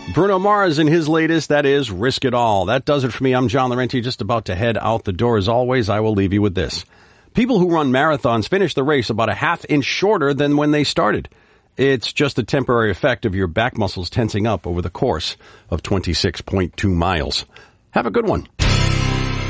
Bruno Mars in his latest, that is Risk It All. That does it for me. I'm John Laurenti, just about to head out the door. As always, I will leave you with this. People who run marathons finish the race about a half inch shorter than when they started. It's just a temporary effect of your back muscles tensing up over the course of 26.2 miles. Have a good one.